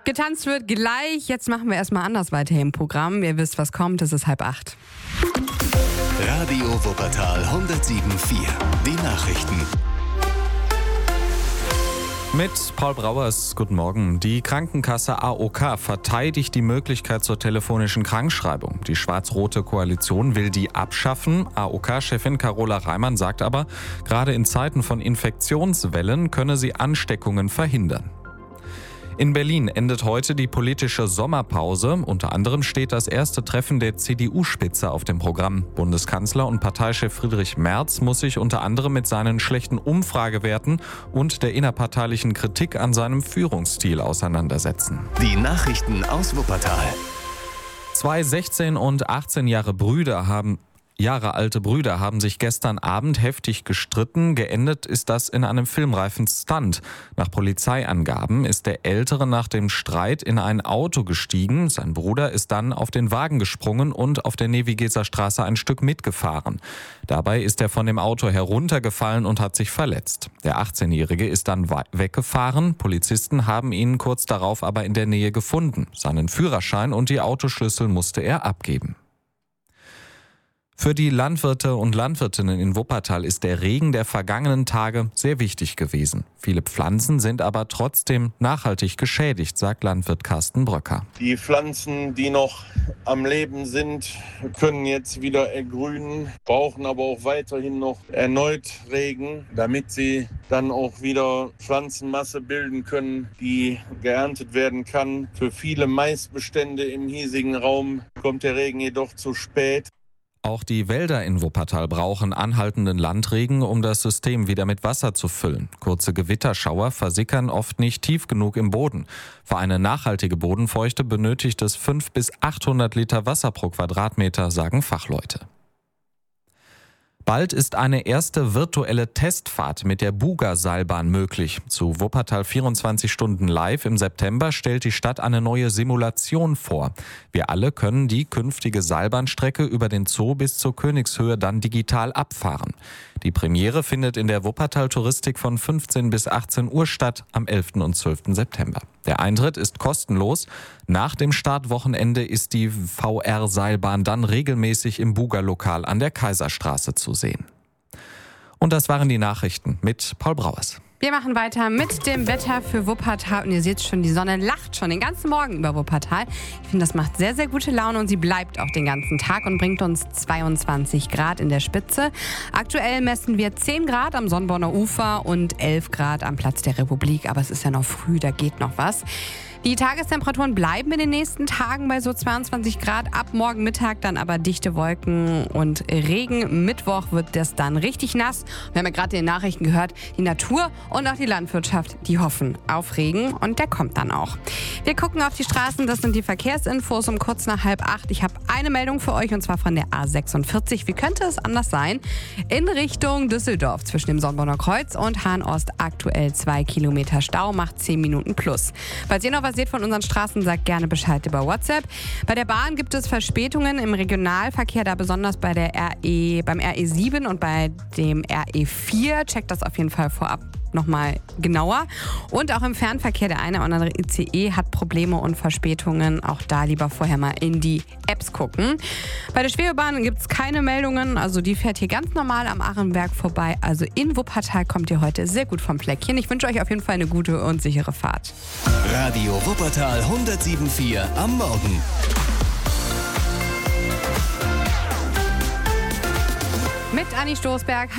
Getanzt wird gleich. Jetzt machen wir erstmal anders weiter im Programm. Ihr wisst, was kommt. Es ist 7:30. Radio Wuppertal 107.4. Die Nachrichten. Mit Paul Brauers, guten Morgen. Die Krankenkasse AOK verteidigt die Möglichkeit zur telefonischen Krankschreibung. Die schwarz-rote Koalition will die abschaffen. AOK-Chefin Carola Reimann sagt aber, gerade in Zeiten von Infektionswellen könne sie Ansteckungen verhindern. In Berlin endet heute die politische Sommerpause. Unter anderem steht das erste Treffen der CDU-Spitze auf dem Programm. Bundeskanzler und Parteichef Friedrich Merz muss sich unter anderem mit seinen schlechten Umfragewerten und der innerparteilichen Kritik an seinem Führungsstil auseinandersetzen. Die Nachrichten aus Wuppertal. 2 16 und 18 Jahre alte Brüder haben sich gestern Abend heftig gestritten. Geendet ist das in einem filmreifen Stunt. Nach Polizeiangaben ist der Ältere nach dem Streit in ein Auto gestiegen. Sein Bruder ist dann auf den Wagen gesprungen und auf der Nevigeser Straße ein Stück mitgefahren. Dabei ist er von dem Auto heruntergefallen und hat sich verletzt. Der 18-Jährige ist dann weggefahren. Polizisten haben ihn kurz darauf aber in der Nähe gefunden. Seinen Führerschein und die Autoschlüssel musste er abgeben. Für die Landwirte und Landwirtinnen in Wuppertal ist der Regen der vergangenen Tage sehr wichtig gewesen. Viele Pflanzen sind aber trotzdem nachhaltig geschädigt, sagt Landwirt Carsten Bröcker. Die Pflanzen, die noch am Leben sind, können jetzt wieder ergrünen, brauchen aber auch weiterhin noch erneut Regen, damit sie dann auch wieder Pflanzenmasse bilden können, die geerntet werden kann. Für viele Maisbestände im hiesigen Raum kommt der Regen jedoch zu spät. Auch die Wälder in Wuppertal brauchen anhaltenden Landregen, um das System wieder mit Wasser zu füllen. Kurze Gewitterschauer versickern oft nicht tief genug im Boden. Für eine nachhaltige Bodenfeuchte benötigt es 500 bis 800 Liter Wasser pro Quadratmeter, sagen Fachleute. Bald ist eine erste virtuelle Testfahrt mit der Buga-Seilbahn möglich. Zu Wuppertal 24 Stunden live im September stellt die Stadt eine neue Simulation vor. Wir alle können die künftige Seilbahnstrecke über den Zoo bis zur Königshöhe dann digital abfahren. Die Premiere findet in der Wuppertal-Touristik von 15 bis 18 Uhr statt am 11. und 12. September. Der Eintritt ist kostenlos. Nach dem Startwochenende ist die VR-Seilbahn dann regelmäßig im Buga-Lokal an der Kaiserstraße zu sehen. Und das waren die Nachrichten mit Paul Brauers. Wir machen weiter mit dem Wetter für Wuppertal. Und ihr seht schon, die Sonne lacht schon den ganzen Morgen über Wuppertal. Ich finde, das macht sehr, sehr gute Laune und sie bleibt auch den ganzen Tag und bringt uns 22 Grad in der Spitze. Aktuell messen wir 10 Grad am Sonnborner Ufer und 11 Grad am Platz der Republik. Aber es ist ja noch früh, da geht noch was. Die Tagestemperaturen bleiben in den nächsten Tagen bei so 22 Grad. Ab morgen Mittag dann aber dichte Wolken und Regen. Mittwoch wird das dann richtig nass. Wir haben ja gerade in den Nachrichten gehört, die Natur und auch die Landwirtschaft, die hoffen auf Regen und der kommt dann auch. Wir gucken auf die Straßen, das sind die Verkehrsinfos um kurz nach 7:30. Ich habe eine Meldung für euch und zwar von der A46. Wie könnte es anders sein? In Richtung Düsseldorf zwischen dem Sonnborner Kreuz und Hahn-Ost aktuell 2 Kilometer Stau, macht 10 Minuten plus. Falls ihr noch was seht von unseren Straßen, sagt gerne Bescheid über WhatsApp. Bei der Bahn gibt es Verspätungen im Regionalverkehr, da besonders beim RE7 und bei dem RE4. Checkt das auf jeden Fall vorab nochmal genauer. Und auch im Fernverkehr, der eine oder andere ICE hat Probleme und Verspätungen. Auch da lieber vorher mal in die Apps gucken. Bei der Schwebebahn gibt es keine Meldungen. Also die fährt hier ganz normal am Arenberg vorbei. Also in Wuppertal kommt ihr heute sehr gut vom Fleckchen. Ich wünsche euch auf jeden Fall eine gute und sichere Fahrt. Radio Wuppertal 107.4 am Morgen. Mit Anni Stoßberg.